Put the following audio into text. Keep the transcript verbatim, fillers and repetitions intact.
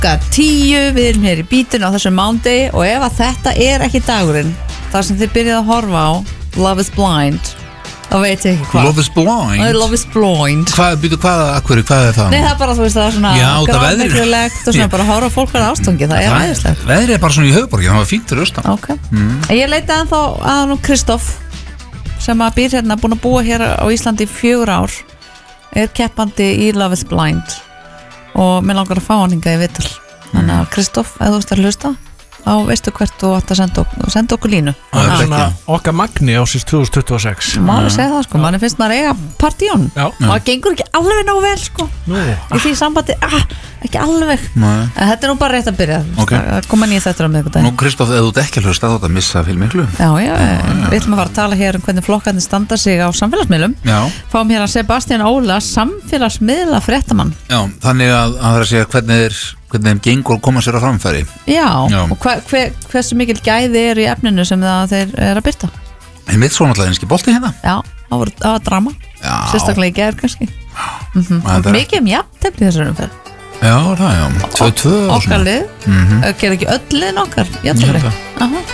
klukka tíu, við erum hér í bítinu á þessum mándegi og ef að þetta er ekki dagurinn þar sem þið byrjið að horfa á Love is Blind þá veit ég ekki hvað Love is Blind? Love is Blind Hvað, býtu, hvað, akkur, hvað er það? Nei, það er bara, þú veist, það er svona gráðmiklulegt og svona bara horfa á fólk verða ástfangi, það er æðislegt Veðrið er bara svona í höfuborgin, það var fínt fyrir austan Ok, mm. ég leita ennþá að hann um Kristoff sem að býr hérna, búin að búa hér á Íslandi í fjögur ár er keppandi í Love is Blind og mér langar að fá hann hingað í viðtal þannig að Kristoff, ef þú veist að hlusta þá veistu hvert þú átt að senda, ok senda okkur línu Það er svona okkar magni á síst tvö þúsund tuttugu og sex Máli segja það sko, manni finnst maður eiga partíón og það gengur ekki alveg nógu vel sko Nú. í því sambandi, ah, ekki alveg Nei. en þetta er nú bara rétt að byrja okay. að koma nýja þetta um miðvikudaginn. Nú Kristoff, ef þú ert ekki að hlusta þá þetta missa fyrir miklu Já, já, við ætlum að fara að tala hér um hvernig flokkarnir standa sig á samfélagsmiðlum Já. Fáum hér að Sebastian Óla samfélagsmiðla fréttamann Já, þannig að það er að segja hvernig er hvernig þeim gengur að koma sér á framfæri Já, Já. og hva, hver, hversu mikil gæði er í efninu sem það þeir er að byrta Ég veit svo náttúrulega einski bolti hérna Já, það var, það var drama Já. Sérstaklega í gær kannski mm -hmm. er... Mikið um jafntefli þessar umferð Já, það já, tvö tvö Okkar lið, mm -hmm. gerði ekki öll liðin okkar jafntefli